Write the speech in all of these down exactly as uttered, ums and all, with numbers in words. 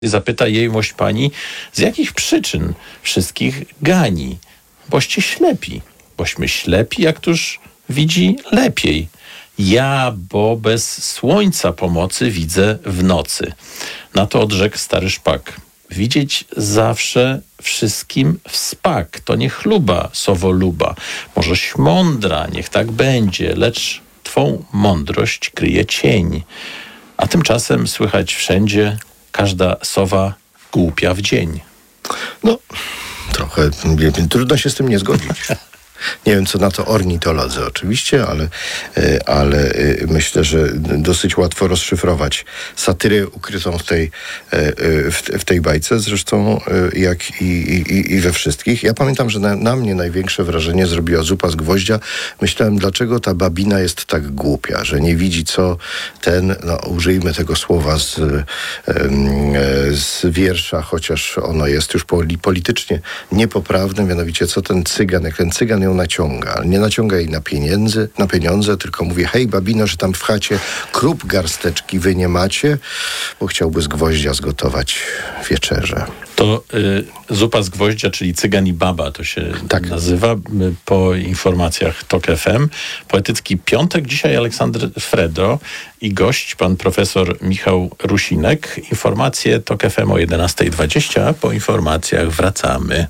Zapyta jejmość pani, z jakich przyczyn wszystkich gani? Boście ślepi, bośmy ślepi, jak któż widzi lepiej. Ja, bo bez słońca pomocy widzę w nocy. Na to odrzekł stary szpak. Widzieć zawsze wszystkim w spak, to nie chluba, sowoluba. Możeś mądra, niech tak będzie, lecz twą mądrość kryje cień. A tymczasem słychać wszędzie, każda sowa głupia w dzień. No, trochę trudno się z tym nie zgodzić. Nie wiem, co na to ornitolodzy oczywiście, ale, ale myślę, że dosyć łatwo rozszyfrować satyrę ukrytą w tej, w tej bajce, zresztą jak i, i, i we wszystkich. Ja pamiętam, że na, na mnie największe wrażenie zrobiła zupa z gwoździa. Myślałem, dlaczego ta babina jest tak głupia, że nie widzi, co ten, no użyjmy tego słowa z, z wiersza, chociaż ono jest już politycznie niepoprawne, mianowicie co ten cygan, jak ten cygan ją naciąga, ale nie naciąga jej na pieniędzy, na pieniądze, tylko mówi: hej babino, że tam w chacie krup garsteczki wy nie macie, bo chciałby z gwoździa zgotować wieczerzę. To y, zupa z gwoździa, czyli cygan i baba to się tak nazywa, po informacjach Tok F M. Poetycki piątek, dzisiaj Aleksander Fredo i gość, pan profesor Michał Rusinek. Informacje Tok F M o jedenasta dwadzieścia, a po informacjach wracamy.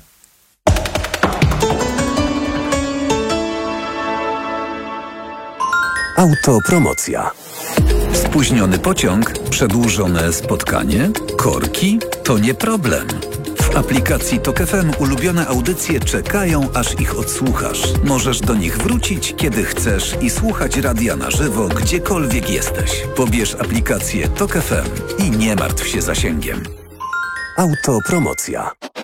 Autopromocja. Spóźniony pociąg, przedłużone spotkanie, korki to nie problem. W aplikacji Tok F M ulubione audycje czekają, aż ich odsłuchasz. Możesz do nich wrócić, kiedy chcesz i słuchać radia na żywo, gdziekolwiek jesteś. Pobierz aplikację Tok F M i nie martw się zasięgiem. Autopromocja.